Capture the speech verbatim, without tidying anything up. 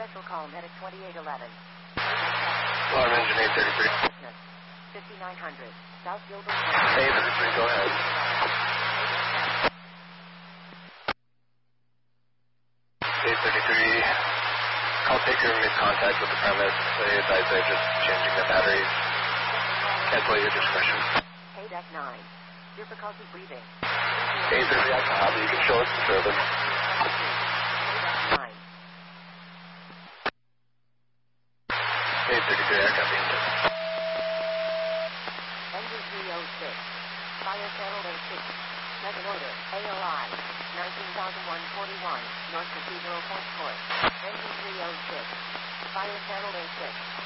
Special call medic twenty-eight eleven. Alarm engine eight thirty-three. fifty-nine hundred. South Gilbert. eight thirty-three, go ahead. eight thirty-three. Call taker made contact with the premise. They advise they're just changing the batteries. Cancel your discretion. Hey, deck nine. Difficulty breathing. eight thirty, I can have you. You can show us the service. eight thirty-three, I copy. Engine three oh six. Fire channel oh six. Second order. A O I. nineteen thousand one forty-one. North Cathedral Point Court. Engine three oh six. Fire channel oh six.